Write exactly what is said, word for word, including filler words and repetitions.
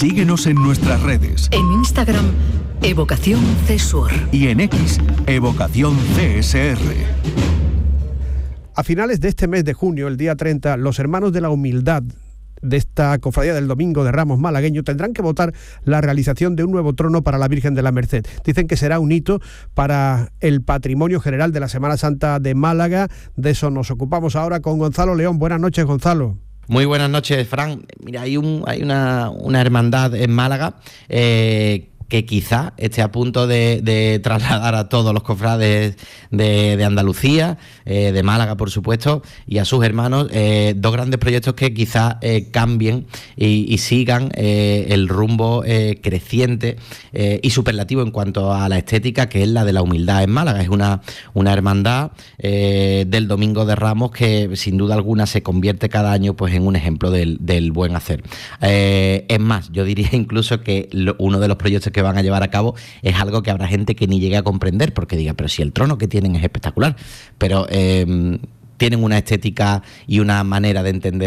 Síguenos en nuestras redes. En Instagram, Evocación Cesur. Y en X, Evocación C S R. A finales de este mes de junio, el día treinta, los Hermanos de la Humildad de esta cofradía del Domingo de Ramos malagueño tendrán que votar la realización de un nuevo trono para la Virgen de la Merced. Dicen que será un hito para el patrimonio general de la Semana Santa de Málaga. De eso nos ocupamos ahora con Gonzalo León. Buenas noches, Gonzalo. Muy buenas noches, Fran. Mira, hay un hay una, una hermandad en Málaga eh, que quizá esté a punto de, de trasladar a todos los cofrades de, de Andalucía, eh, de Málaga, por supuesto, y a sus hermanos, eh, dos grandes proyectos que quizá eh, cambien y, y sigan eh, el rumbo eh, creciente eh, y superlativo en cuanto a la estética, que es la de la humildad en Málaga. Es una, una hermandad eh, del Domingo de Ramos que sin duda alguna se convierte cada año pues en un ejemplo del, del buen hacer. Eh, es más, yo diría incluso que lo, uno de los proyectos que van a llevar a cabo es algo que habrá gente que ni llegue a comprender, porque diga, pero si el trono que tienen es espectacular, pero eh, tienen una estética y una manera de entender